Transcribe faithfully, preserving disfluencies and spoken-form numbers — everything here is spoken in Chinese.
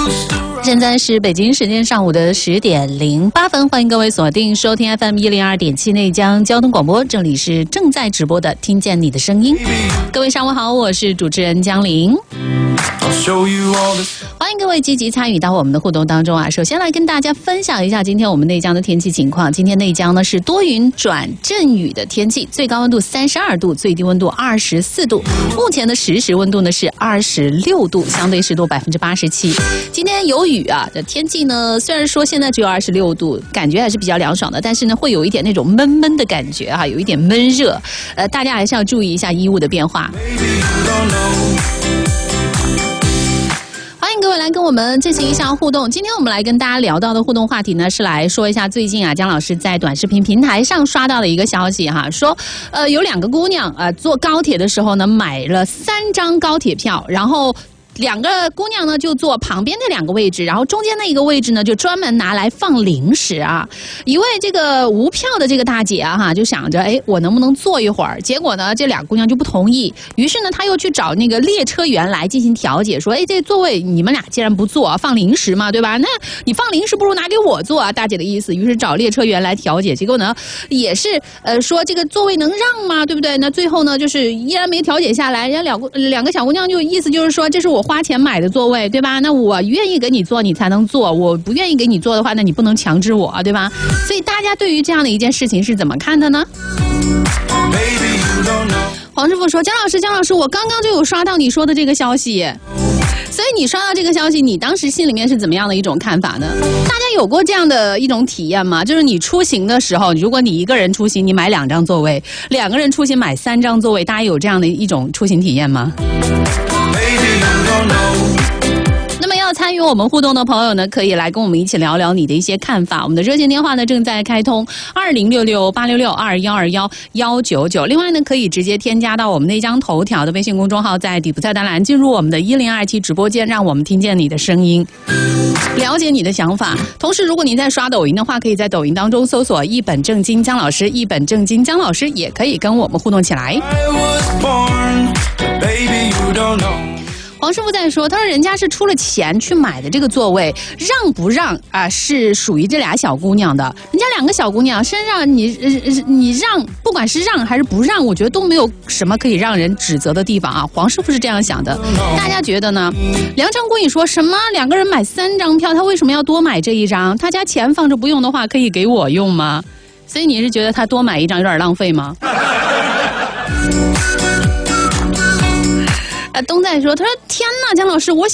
现在是北京时间上午的十点零八分，欢迎各位锁定收听 F M 一零二点七内江交通广播，这里是正在直播的听见你的声音。各位上午好，我是主持人江玲。欢迎各位积极参与到我们的互动当中啊！首先来跟大家分享一下今天我们内江的天气情况。今天内江呢是多云转阵雨的天气，最高温度三十二度，最低温度二十四度。目前的实时温度呢是二十六度，相对湿度百分之八十七。今天有雨啊，这天气呢虽然说现在只有二十六度，感觉还是比较凉爽的，但是呢会有一点那种闷闷的感觉啊，有一点闷热。呃，大家还是要注意一下衣物的变化。欢迎各位来跟我们进行一下互动。今天我们来跟大家聊到的互动话题呢，是来说一下最近啊，姜老师在短视频平台上刷到的一个消息哈，说呃有两个姑娘啊、呃、坐高铁的时候呢买了三张高铁票，然后两个姑娘呢就坐旁边的两个位置，然后中间那一个位置呢就专门拿来放零食啊。一位这个无票的这个大姐啊哈，就想着哎我能不能坐一会儿，结果呢这俩姑娘就不同意，于是呢她又去找那个列车员来进行调解，说哎这座位你们俩既然不坐放零食嘛对吧，那你放零食不如拿给我坐啊，大姐的意思。于是找列车员来调解，结果呢也是呃说这个座位能让吗对不对，那最后呢就是依然没调解下来，人家两两个小姑娘就意思就是说这是我花钱买的座位对吧，那我愿意给你坐你才能坐，我不愿意给你坐的话那你不能强制我对吧。所以大家对于这样的一件事情是怎么看的呢？黄师傅说姜老师姜老师我刚刚就有刷到你说的这个消息，所以你刷到这个消息你当时心里面是怎么样的一种看法呢？大家有过这样的一种体验吗？就是你出行的时候，如果你一个人出行你买两张座位，两个人出行买三张座位，大家有这样的一种出行体验吗？那么要参与我们互动的朋友呢，可以来跟我们一起聊聊你的一些看法。我们的热线电话呢正在开通二零六六八六六二幺二幺幺九九，另外呢可以直接添加到我们内江头条的微信公众号，在底部菜单栏进入我们的一零二七直播间，让我们听见你的声音，了解你的想法。同时如果您在刷抖音的话，可以在抖音当中搜索一本正经姜老师，一本正经姜老师，也可以跟我们互动起来。黄师傅在说，他说人家是出了钱去买的这个座位，让不让啊、呃、是属于这俩小姑娘的。人家两个小姑娘身上你呃你让，不管是让还是不让，我觉得都没有什么可以让人指责的地方啊。黄师傅是这样想的，大家觉得呢？梁成贵说什么两个人买三张票，他为什么要多买这一张？他家钱放着不用的话，可以给我用吗？所以你是觉得他多买一张有点浪费吗？东在说，他说天哪，姜老师，我